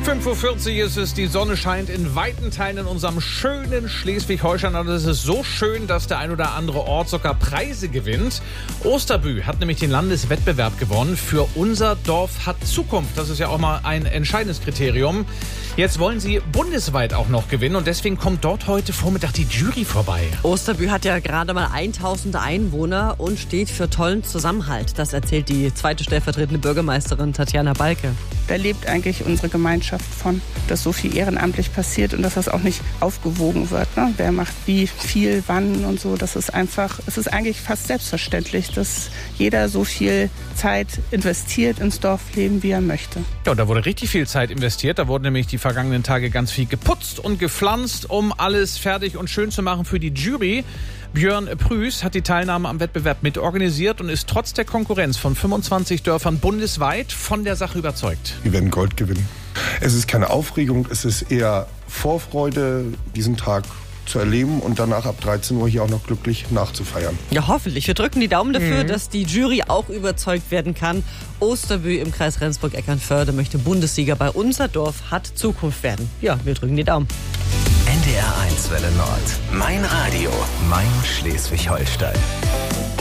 5:40 Uhr ist es, die Sonne scheint in weiten Teilen in unserem schönen Schleswig-Holstein. Und es ist so schön, dass der ein oder andere Ort sogar Preise gewinnt. Osterbü hat nämlich den Landeswettbewerb gewonnen für Unser Dorf hat Zukunft. Das ist ja auch mal ein entscheidendes Kriterium. Jetzt wollen sie bundesweit auch noch gewinnen und deswegen kommt dort heute Vormittag die Jury vorbei. Osterbü hat ja gerade mal 1000 Einwohner und steht für tollen Zusammenhalt. Das erzählt die zweite stellvertretende Bürgermeisterin Tatjana Balke. Da lebt eigentlich unsere Gemeinschaft von, dass so viel ehrenamtlich passiert und dass das auch nicht aufgewogen wird. Ne? Wer macht wie viel, wann und so. Es ist eigentlich fast selbstverständlich, dass jeder so viel Zeit investiert ins Dorfleben, wie er möchte. Ja, da wurde richtig viel Zeit investiert. Da wurden nämlich die vergangenen Tage ganz viel geputzt und gepflanzt, um alles fertig und schön zu machen für die Jury. Björn Prüß hat die Teilnahme am Wettbewerb mitorganisiert und ist trotz der Konkurrenz von 25 Dörfern bundesweit von der Sache überzeugt. Wir werden Gold gewinnen. Es ist keine Aufregung, es ist eher Vorfreude, diesen Tag zu erleben und danach ab 13 Uhr hier auch noch glücklich nachzufeiern. Ja, hoffentlich. Wir drücken die Daumen dafür, dass die Jury auch überzeugt werden kann. Osterbü im Kreis Rendsburg-Eckernförde möchte Bundessieger bei Unser Dorf hat Zukunft werden. Ja, wir drücken die Daumen. NDR 1 Welle Nord. Mein Radio. Mein Schleswig-Holstein.